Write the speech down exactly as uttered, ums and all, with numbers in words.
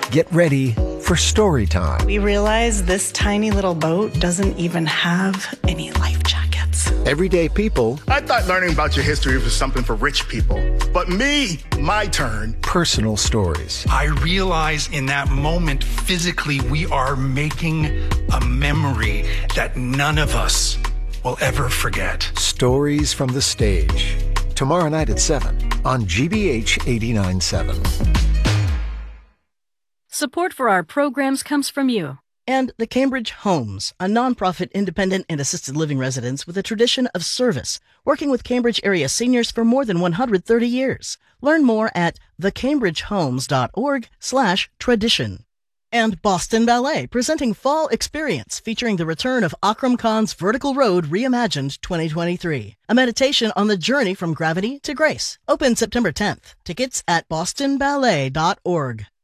Get ready for story time. We realize this tiny little boat doesn't even have any life jackets. Everyday people. I thought learning about your history was something for rich people. But me, my turn. Personal stories. I realize in that moment, physically, we are making a memory that none of us will ever forget. Stories from the stage. Tomorrow night at seven on G B H eighty-nine point seven. Support for our programs comes from you. And the Cambridge Homes, a nonprofit independent and assisted living residence with a tradition of service, working with Cambridge area seniors for more than one hundred thirty years. Learn more at thecambridgehomes.org slash tradition. And Boston Ballet, presenting Fall Experience, featuring the return of Akram Khan's Vertical Road Reimagined twenty twenty-three. A meditation on the journey from gravity to grace. Open September tenth. Tickets at boston ballet dot org.